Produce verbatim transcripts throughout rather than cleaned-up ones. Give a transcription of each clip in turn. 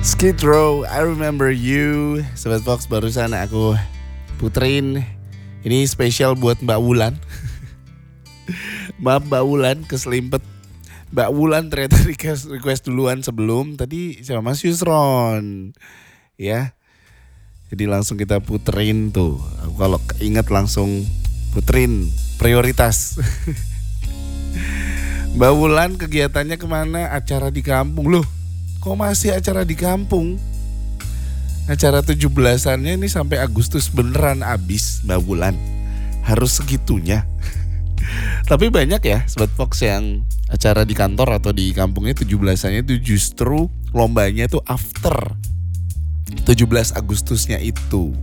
Skid Row, I Remember You. Sobat Fox, barusan aku puterin. Ini spesial buat Mbak Wulan. Maaf Mbak Wulan, keselimpet. Mbak Wulan ternyata request, request duluan sebelum tadi sama Mas Yusron. Ya. Jadi langsung kita puterin tuh. Aku kalau ingat langsung puterin prioritas. Mbak Wulan kegiatannya kemana? Acara di kampung. Loh, kok masih acara di kampung? Acara tujuh belasannya ini sampai Agustus beneran abis Mbak Wulan. Harus segitunya. Tapi banyak ya Sobat Fox yang acara di kantor atau di kampungnya tujuh belasannya itu justru lombanya tuh after tujuh belas Agustusnya itu.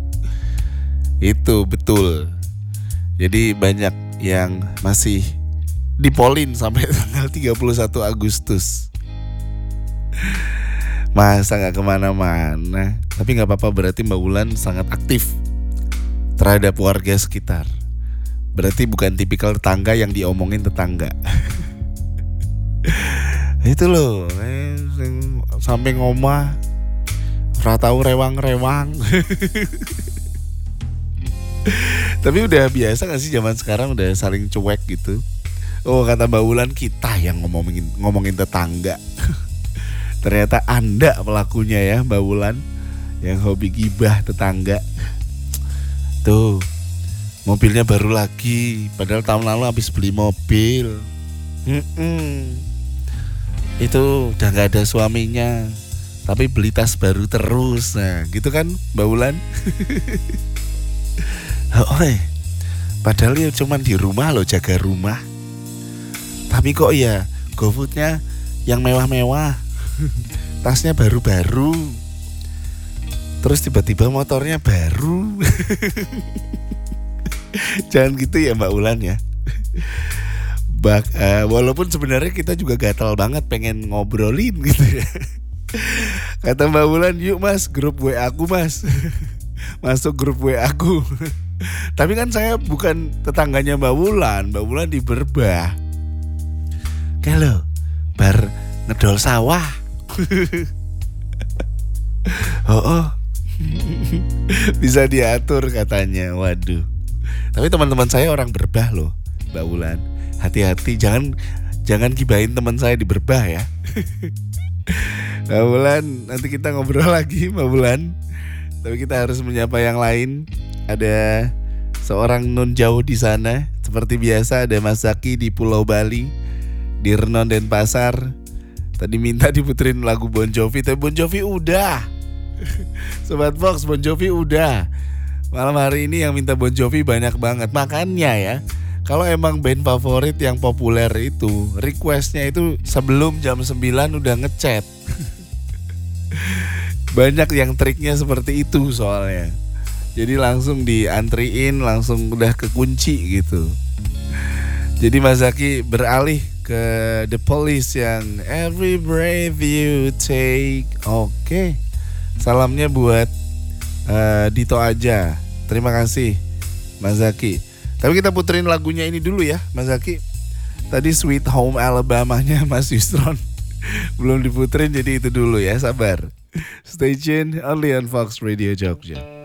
Itu betul. Jadi banyak yang masih dipolin sampai tanggal tiga puluh satu Agustus. Masa gak kemana-mana. Tapi gak apa-apa, berarti Mbak Wulan sangat aktif terhadap warga sekitar. Berarti bukan tipikal tetangga yang diomongin tetangga. Itu loh eh, sampai ngomah ora tau rewang-rewang. Tapi udah biasa gak sih zaman sekarang udah saling cuek gitu. Oh kata Mbak Wulan, kita yang ngomongin ngomongin tetangga. Ternyata Anda pelakunya ya Mbak Wulan, yang hobi gibah tetangga. Tuh, mobilnya baru lagi, padahal tahun lalu habis beli mobil. Mm-mm. Itu udah gak ada suaminya, tapi beli tas baru terus. Nah gitu kan Mbak Wulan. Oh, eh. Padahal ya cuman di rumah loh, jaga rumah. Tapi kok ya GoFoodnya yang mewah-mewah, tasnya baru-baru, terus tiba-tiba motornya baru. Jangan gitu ya Mbak Wulan ya. Bak, uh, walaupun sebenarnya kita juga gatal banget pengen ngobrolin gitu ya. Kata Mbak Wulan, yuk mas grup W A aku mas. Masuk grup W A aku. Tapi kan saya bukan tetangganya Mbak Wulan. Mbak Wulan di Berbah. Kalau bar ngedol sawah. Oh, oh. Bisa diatur katanya. Waduh. Tapi teman-teman saya orang Berbah loh Mbak Wulan. Hati-hati, jangan jangan gibahin teman saya di Berbah ya. Mbak Wulan, nanti kita ngobrol lagi Mbak Wulan. Tapi kita harus menyapa yang lain. Ada seorang nun jauh di sana. Seperti biasa ada Mas Zaki di Pulau Bali, di Renon Denpasar. Tadi minta diputerin lagu Bon Jovi, tapi Bon Jovi udah. Sobat Fox, Bon Jovi udah. Malam hari ini yang minta Bon Jovi banyak banget. Makanya ya, kalau emang band favorit yang populer itu, requestnya itu sebelum jam sembilan udah ngechat. Banyak yang triknya seperti itu soalnya. Jadi langsung diantriin, langsung udah kekunci gitu. Jadi Mas Zaki beralih ke The Police yang Every Breath You Take. Oke, salamnya buat uh, Dito aja. Terima kasih Mas Zaki. Tapi kita puterin lagunya ini dulu ya Mas Zaki. Tadi Sweet Home Alabama-nya Mas Yusron belum diputerin, jadi itu dulu ya, sabar. Stay tuned only on Fox Radio Jogja.